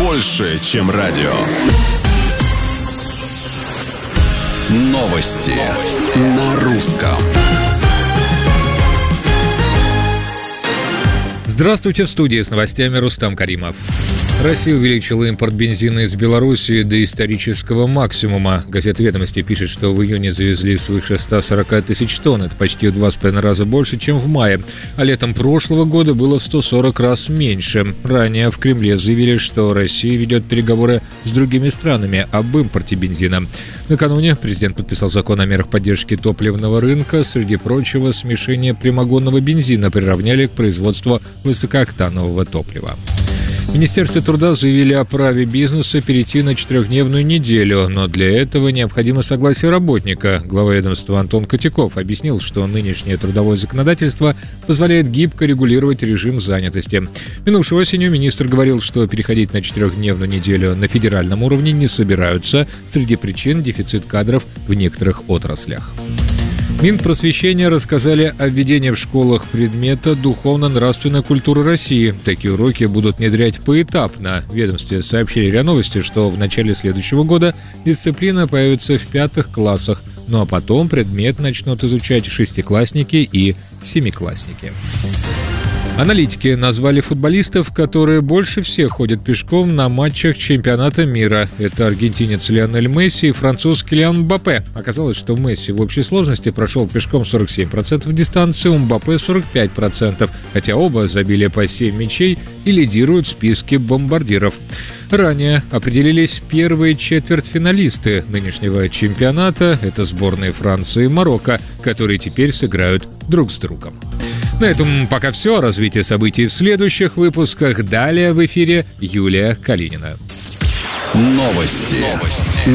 больше, чем радио. Новости на русском. Здравствуйте, в студии с новостями Рустам Каримов. Россия увеличила импорт бензина из Беларуси до исторического максимума. Газета «Ведомости» пишет, что в июне завезли свыше 140 тысяч тонн. Это почти в 2,5 раза больше, чем в мае. А летом прошлого года было в 140 раз меньше. Ранее в Кремле заявили, что Россия ведет переговоры с другими странами об импорте бензина. Накануне президент подписал закон о мерах поддержки топливного рынка. Среди прочего, смешение прямогонного бензина приравняли к производству высокооктанового топлива. В Министерстве труда заявили о праве бизнеса перейти на 4-дневную неделю, но для этого необходимо согласие работника. Глава ведомства Антон Котяков объяснил, что нынешнее трудовое законодательство позволяет гибко регулировать режим занятости. Минувшей осенью министр говорил, что переходить на 4-дневную неделю на федеральном уровне не собираются. Среди причин – дефицит кадров в некоторых отраслях. Минпросвещения рассказали о введении в школах предмета «Духовно-нравственная культура России». Такие уроки будут внедрять поэтапно. В ведомстве сообщили РИА Новости, что в начале следующего года дисциплина появится в 5 классах, ну а потом предмет начнут изучать 6-классники и 7-классники. Аналитики назвали футболистов, которые больше всех ходят пешком на матчах чемпионата мира. Это аргентинец Лионель Месси и француз Килиан Мбаппе. Оказалось, что Месси в общей сложности прошел пешком 47% дистанции, у Мбаппе 45%, хотя оба забили по 7 мячей и лидируют в списке бомбардиров. Ранее определились первые четвертьфиналисты нынешнего чемпионата. Это сборные Франции и Марокко, которые теперь сыграют друг с другом. На этом пока все. Развитие событий в следующих выпусках. Далее в эфире Юлия Калинина. Новости